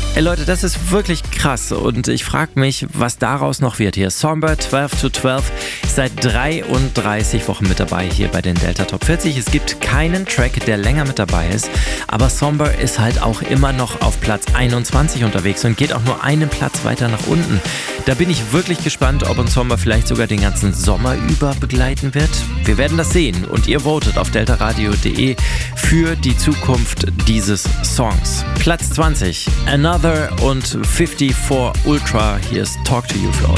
Ey Leute, das ist wirklich krass und ich frage mich, was daraus noch wird hier. Somber 12 to 12 ist seit 33 Wochen mit dabei hier bei den Delta Top 40. Es gibt keinen Track, der länger mit dabei ist, aber Somber ist halt auch immer noch auf Platz 21 unterwegs und geht auch nur einen Platz weiter nach unten. Da bin ich wirklich gespannt, ob uns Somber vielleicht sogar den ganzen Sommer über begleiten wird. Wir werden das sehen und ihr votet auf deltaradio.de für die Zukunft dieses Songs. Platz 20, Another und 54 Ultra. Hier ist Talk to You für euch.